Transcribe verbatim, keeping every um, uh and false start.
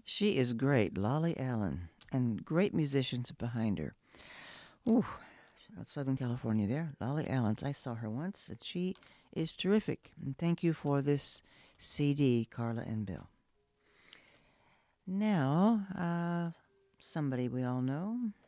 She is great, Lolly Allen, and great musicians behind her. Ooh, out Southern California there, Lolly Allen. I saw her once, and she is terrific. And thank you for this C D, Carla and Bill. Now, uh, somebody we all know,